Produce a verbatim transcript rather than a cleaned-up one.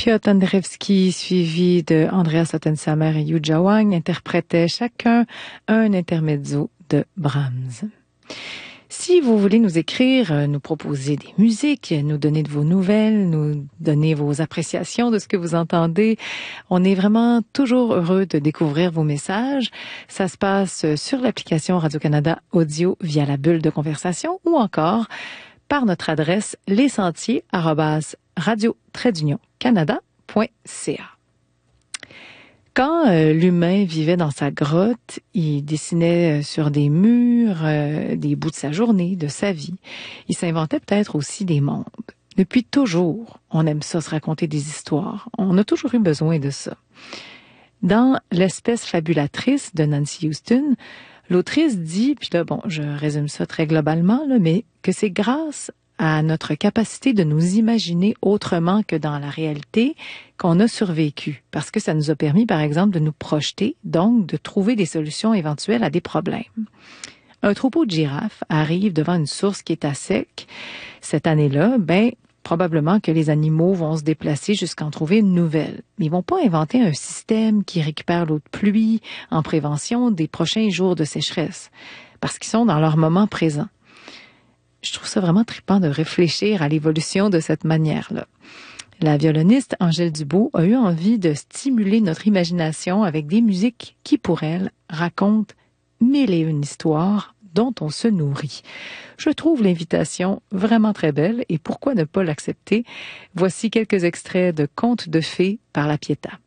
Piotr Andreevski, suivi de Andreas Ottensamer et Yuja Wang, interprétaient chacun un intermezzo de Brahms. Si vous voulez nous écrire, nous proposer des musiques, nous donner de vos nouvelles, nous donner vos appréciations de ce que vous entendez, on est vraiment toujours heureux de découvrir vos messages. Ça se passe sur l'application Radio-Canada Audio via la bulle de conversation ou encore par notre adresse lessentiers arobase radio tiret d'union canada point c a. Quand euh, l'humain vivait dans sa grotte, il dessinait sur des murs euh, des bouts de sa journée, de sa vie. Il s'inventait peut-être aussi des mondes. Depuis toujours, on aime ça, se raconter des histoires. On a toujours eu besoin de ça. Dans L'espèce fabulatrice de Nancy Houston, l'autrice dit, puis là, bon, je résume ça très globalement, là, mais que c'est grâce à notre capacité de nous imaginer autrement que dans la réalité qu'on a survécu, parce que ça nous a permis, par exemple, de nous projeter, donc de trouver des solutions éventuelles à des problèmes. Un troupeau de girafes arrive devant une source qui est à sec. Cette année-là, ben, probablement que les animaux vont se déplacer jusqu'à en trouver une nouvelle. Mais ils vont pas inventer un système qui récupère l'eau de pluie en prévention des prochains jours de sécheresse, parce qu'ils sont dans leur moment présent. Je trouve ça vraiment trippant de réfléchir à l'évolution de cette manière-là. La violoniste Angèle Dubois a eu envie de stimuler notre imagination avec des musiques qui, pour elle, racontent mille et une histoires dont on se nourrit. Je trouve l'invitation vraiment très belle et pourquoi ne pas l'accepter? Voici quelques extraits de Contes de fées par la Pietà.